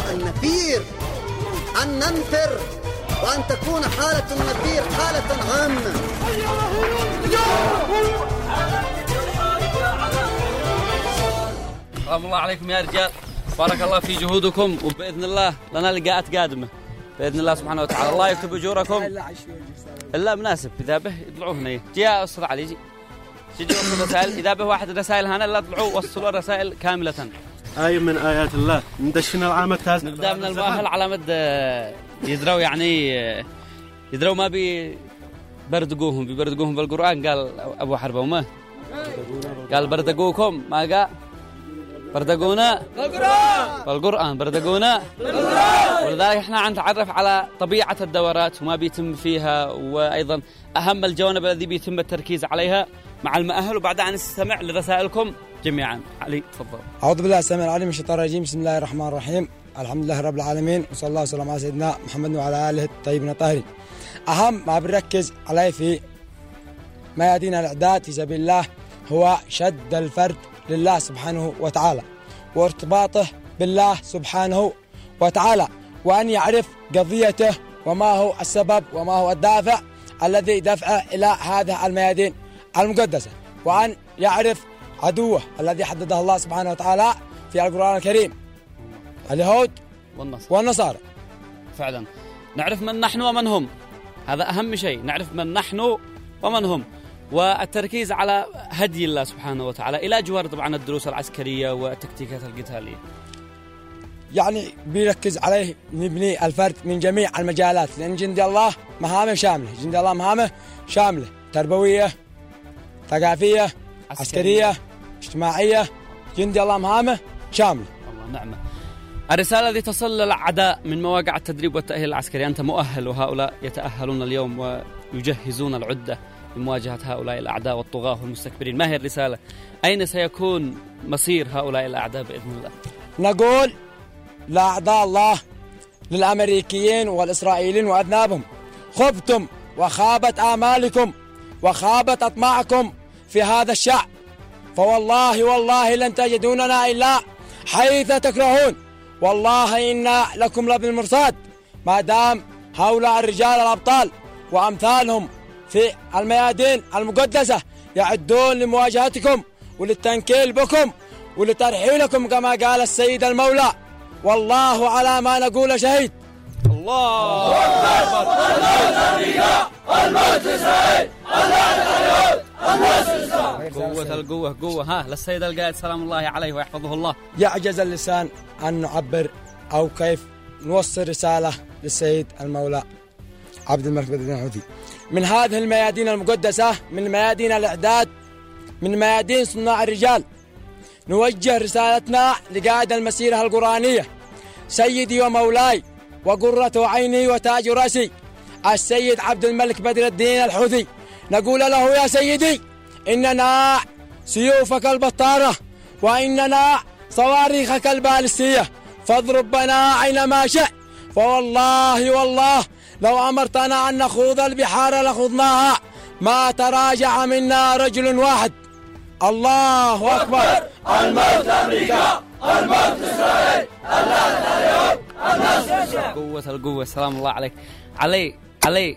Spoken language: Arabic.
النفير، أن ننفر وأن تكون حالة النفير حالة عامة. سلام الله عليكم يا رجال، بارك الله في جهودكم، وبإذن الله لنا لقاءات قادمة بإذن الله سبحانه وتعالى. الله يكتب أجوركم. إلا مناسب إذا به يطلعوه هنا. جاء أستاذ علي يجي وصل رسائل، إذا به واحد رسائل هنا لا طلعوا وصلوا الرسائل كاملة. آية من آيات الله. ندشنا العام التاسع. نبدأ من المؤهل على مد يدروا، يعني يدروا ما بيبردقوهم بالقرآن. قال أبو حربة وما قال بردقوكم، ما قال بردقونا بالقرآن بردقونا. ولذلك احنا نتعرف على طبيعة الدورات وما بيتم فيها، وأيضا أهم الجوانب الذي بيتم التركيز عليها مع المؤهل، وبعدها نستمع لرسائلكم جميعا. علي تفضل. أعوذ بالله السميع العليم من الشيطان الرجيم. بسم الله الرحمن الرحيم. الحمد لله رب العالمين، وصلى الله وسلم على سيدنا محمد وعلى آله الطيبين الطاهرين. أهم ما بنركز عليه في ميادين الإعداد في سبيل الله هو شد الفرد لله سبحانه وتعالى، وارتباطه بالله سبحانه وتعالى، وأن يعرف قضيته وما هو السبب وما هو الدافع الذي دفعه إلى هذه الميادين المقدسة، وأن يعرف عدوه الذي حدده الله سبحانه وتعالى في القرآن الكريم، اليهود والنصارى. فعلا نعرف من نحن ومن هم، هذا أهم شيء، نعرف من نحن ومن هم، والتركيز على هدي الله سبحانه وتعالى إلى جوار طبعا الدروس العسكرية والتكتيكات القتالية. يعني بيركز عليه نبني الفرد من جميع المجالات، لأن جند الله مهامه شاملة، جند الله مهامه شاملة، تربوية، ثقافية، عسكرية، اجتماعية، جند الله مهامه شاملة. الله نعمة. الرسالة التي تصل للأعداء من مواقع التدريب والتأهيل العسكري: أنت مؤهل، وهؤلاء يتأهلون اليوم ويجهزون العدة لمواجهة هؤلاء الأعداء والطغاة والمستكبرين. ما هي الرسالة؟ أين سيكون مصير هؤلاء الأعداء بإذن الله؟ نقول لأعداء الله، للأمريكيين والإسرائيليين وأذنابهم: خبتم وخابت آمالكم وخابت أطماعكم في هذا الشعب، فوالله لن تجدوننا إلا حيث تكرهون، والله إنا لكم لبالمرصاد، ما دام هؤلاء الرجال الأبطال وأمثالهم في الميادين المقدسة يعدون لمواجهتكم وللتنكيل بكم ولترحيلكم كما قال السيد المولى: والله على ما نقول شهيد. الله أكبر. الموت أمريكا، الموت إسرائيل، القوة. ها للسيد القائد سلام الله عليه ويحفظه الله. يعجز اللسان أن نعبر أو كيف نوصل رسالة للسيد المولى عبد الملك بدر الدين الحوثي من هذه الميادين المقدسة، من ميادين الإعداد، من ميادين صناع الرجال. نوجه رسالتنا لقائد المسيرة القرآنية، سيدي ومولاي وقرة عيني وتاج رأسي السيد عبد الملك بدر الدين الحوثي، نقول له: يا سيدي، إننا سيوفك البطارة، وإننا صواريخك البالستية، فاضرب بنا أينما شئت، فوالله لو أمرتنا أن نخوض البحار لخضناها، ما تراجع منا رجل واحد. الله أكبر. الموت أمريكا، الموت إسرائيل، اللعنة اليهود، النصر. القوة. سلام الله عليك. علي